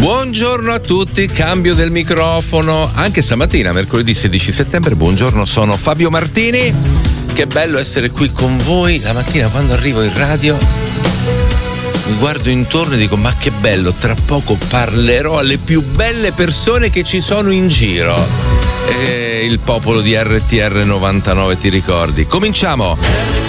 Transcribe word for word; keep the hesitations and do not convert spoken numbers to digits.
Buongiorno a tutti, cambio del microfono anche stamattina, mercoledì sedici settembre. Buongiorno, sono Fabio Martini. Che bello essere qui con voi la mattina quando arrivo in radio. Mi guardo intorno e dico: ma che bello, tra poco parlerò alle più belle persone che ci sono in giro. E il popolo di R T R novantanove, ti ricordi? Cominciamo.